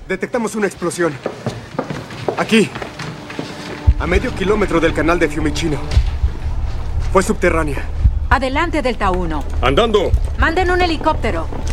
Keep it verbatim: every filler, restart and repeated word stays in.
Detectamos una explosión. Aquí. A medio kilómetro del canal de Fiumicino. Fue subterránea. Adelante, Delta uno. ¡Andando! Manden un helicóptero.